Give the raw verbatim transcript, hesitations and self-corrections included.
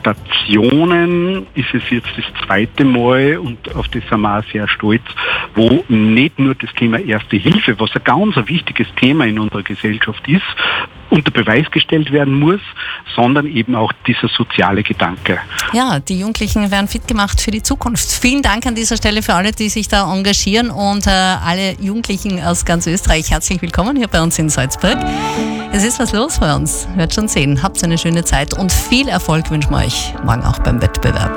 Manifestationen ist es jetzt das zweite Mal und auf das sind wir auch sehr stolz, wo nicht nur das Thema Erste Hilfe, was ein ganz ein wichtiges Thema in unserer Gesellschaft ist, unter Beweis gestellt werden muss, sondern eben auch dieser soziale Gedanke. Ja, die Jugendlichen werden fit gemacht für die Zukunft. Vielen Dank an dieser Stelle für alle, die sich da engagieren und äh, alle Jugendlichen aus ganz Österreich. Herzlich willkommen hier bei uns in Salzburg. Es ist was los bei uns, werdet schon sehen. Habt eine schöne Zeit und viel Erfolg wünschen wir euch morgen auch beim Wettbewerb.